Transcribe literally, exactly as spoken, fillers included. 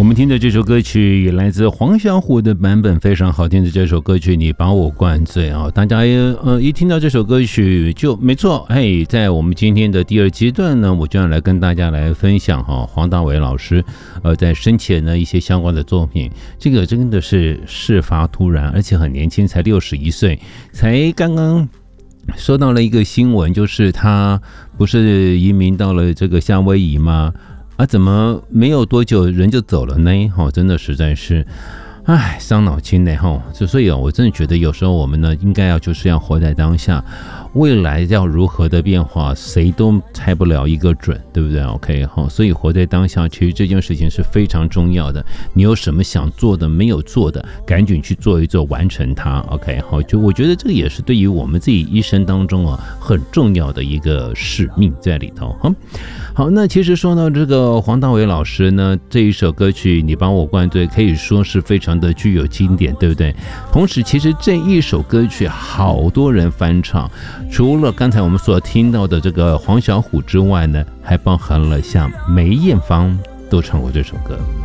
我们听的这首歌曲也来自黄小琥的版本，非常好听的这首歌曲《你把我灌醉》啊！大家呃一听到这首歌曲就没错，嘿，在我们今天的第二阶段呢，我就要来跟大家来分享哈黄大炜老师呃在生前呢一些相关的作品。这个真的是事发突然，而且很年轻，才六十一岁，才刚刚。收到了一个新闻，就是他不是移民到了这个夏威夷吗？啊，怎么没有多久人就走了呢？哈，真的实在是，唉，伤脑筋呢哈。所以啊，我真的觉得有时候我们呢，应该要就是要活在当下，未来要如何的变化，谁都猜不了一个准，对不对 ？OK 哈，所以活在当下，其实这件事情是非常重要的。你有什么想做的没有做的，赶紧去做一做，完成它。OK 好，就我觉得这个也是对于我们自己一生当中啊很重要的一个使命在里头哈。好，那其实说到这个黄大炜老师呢，这一首歌曲《你把我灌醉》可以说是非常的具有经典，对不对？同时，其实这一首歌曲好多人翻唱，除了刚才我们所听到的这个黄小琥之外呢，还包含了像梅艳芳都唱过这首歌。